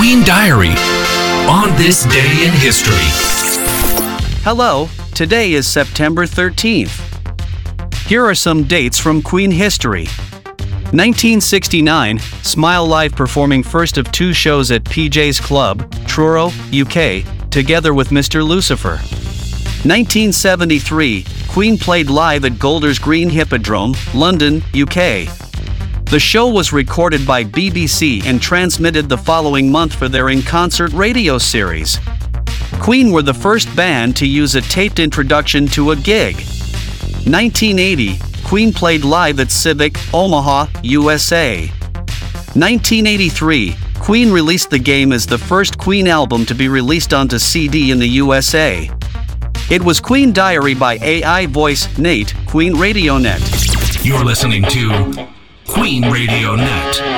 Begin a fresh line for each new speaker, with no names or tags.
Queen Diary on this day in history.
Hello, today is September 13th. Here are some dates from Queen history. 1969, Smile Live performing first of two shows at PJ's Club, Truro, UK, together with Mr. Lucifer. 1973, Queen played live at Golders Green Hippodrome, London, UK. The show was recorded by BBC and transmitted the following month for their in-concert radio series. Queen were the first band to use a taped introduction to a gig. 1980, Queen played live at Civic, Omaha, USA. 1983, Queen released The Game as the first Queen album to be released onto CD in the USA. It was Queen Diary by AI voice Nate, Queen Radio Net.
You're listening to Queen Radio Net.